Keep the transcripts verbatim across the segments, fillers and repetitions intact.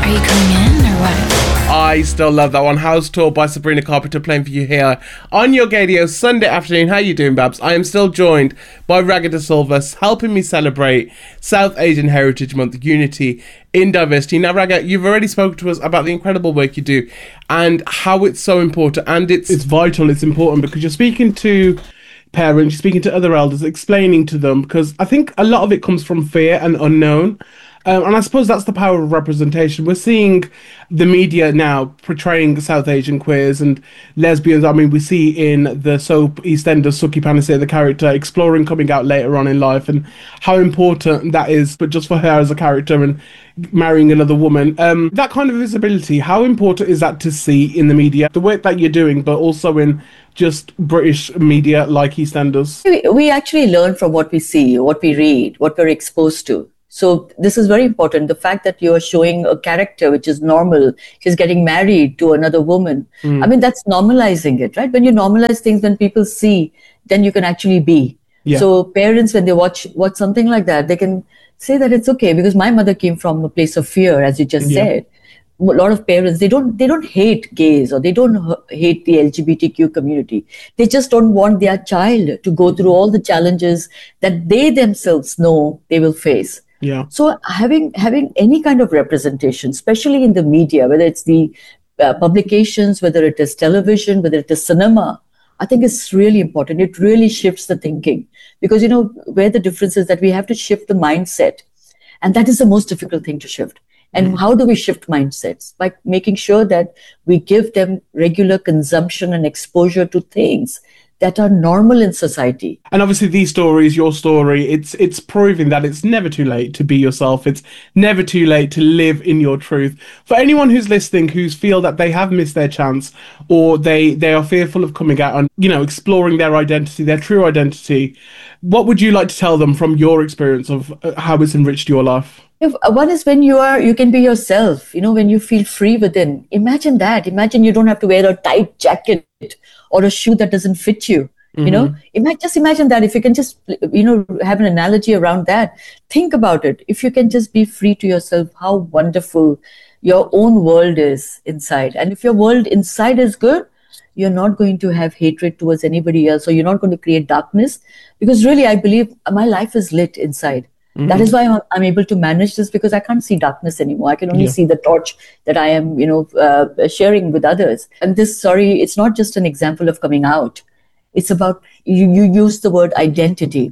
Are you coming in or what? I still love that one. House Tour by Sabrina Carpenter playing for you here on your Gadio Sunday afternoon. How you doing, Babs? I am still joined by Raga De Silva, helping me celebrate South Asian Heritage Month, Unity in Diversity. Now, Raga, you've already spoken to us about the incredible work you do and how it's so important. And it's it's vital, it's important, because you're speaking to parents, you're speaking to other elders, explaining to them, because I think a lot of it comes from fear and unknown. Um, and I suppose that's the power of representation. We're seeing the media now portraying South Asian queers and lesbians. I mean, we see in the soap EastEnders, Suki Panasir, the character, exploring coming out later on in life and how important that is, but just for her as a character and marrying another woman. Um, that kind of visibility, how important is that to see in the media? The work that you're doing, but also in just British media like EastEnders. We, we actually learn from what we see, what we read, what we're exposed to. So this is very important. The fact that you're showing a character which is normal, she's getting married to another woman. Mm. I mean, that's normalizing it, right? When you normalize things, when people see, then you can actually be. Yeah. So parents, when they watch watch something like that, they can say that it's okay, because my mother came from a place of fear, as you just yeah. said. A lot of parents, they don't they don't hate gays or they don't hate the L G B T Q community. They just don't want their child to go through all the challenges that they themselves know they will face. Yeah. So having having any kind of representation, especially in the media, whether it's the uh, publications, whether it is television, whether it is cinema, I think it's really important. It really shifts the thinking, because, you know, where the difference is that we have to shift the mindset. And that is the most difficult thing to shift. And mm. how do we shift mindsets? By making sure that we give them regular consumption and exposure to things that are normal in society. And obviously these stories, your story, it's it's proving that it's never too late to be yourself. It's never too late to live in your truth. For anyone who's listening, who's feel that they have missed their chance, or they, they are fearful of coming out and, you know, exploring their identity, their true identity, what would you like to tell them from your experience of how it's enriched your life? If, one is when you are, you can be yourself, you know, when you feel free within. Imagine that. Imagine you don't have to wear a tight jacket or a shoe that doesn't fit you. Mm-hmm. You know, imagine, just imagine that. If you can just, you know, have an analogy around that, think about it. If you can just be free to yourself, how wonderful your own world is inside. And if your world inside is good, you're not going to have hatred towards anybody else, or you're not going to create darkness. Because really, I believe my life is lit inside. Mm-hmm. That is why I'm, I'm able to manage this, because I can't see darkness anymore. I can only yeah. see the torch that I am, you know, uh, sharing with others. And this, sorry, it's not just an example of coming out. It's about, you, you use the word identity.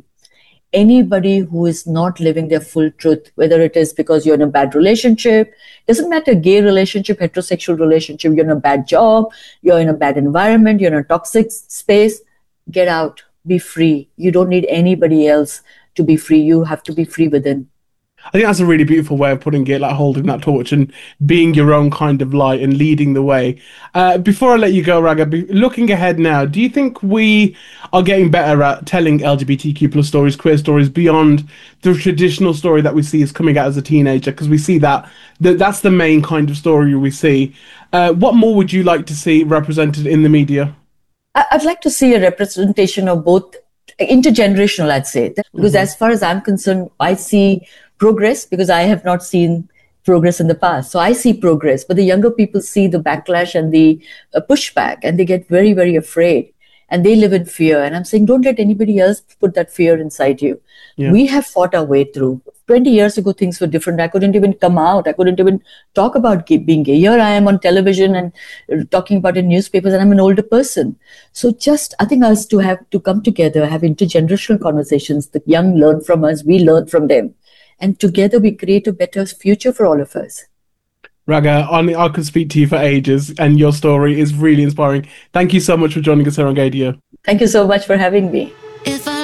Anybody who is not living their full truth, whether it is because you're in a bad relationship, doesn't matter, gay relationship, heterosexual relationship, you're in a bad job, you're in a bad environment, you're in a toxic space, get out, be free. You don't need anybody else to be free. You have to be free within. I think that's a really beautiful way of putting it, like holding that torch and being your own kind of light and leading the way. Uh, before I let you go, Raga, be, looking ahead now, do you think we are getting better at telling L G B T Q plus stories, queer stories, beyond the traditional story that we see is coming out as a teenager? Because we see that, that that's the main kind of story we see. Uh, what more would you like to see represented in the media? I'd like to see a representation of both, intergenerational, I'd say. Because mm-hmm. as far as I'm concerned, I see progress, because I have not seen progress in the past. So I see progress, but the younger people see the backlash and the uh, pushback, and they get very, very afraid, and they live in fear. And I'm saying, don't let anybody else put that fear inside you. Yeah. We have fought our way through. twenty years ago, things were different. I couldn't even come out. I couldn't even talk about gay, being gay. Here I am on television and uh, talking about it in newspapers, and I'm an older person. So just, I think us to have to come together, have intergenerational conversations. The young learn from us, we learn from them. And together we create a better future for all of us. Raga, I could speak to you for ages, and your story is really inspiring. Thank you so much for joining us here on Gadio. Thank you so much for having me. If I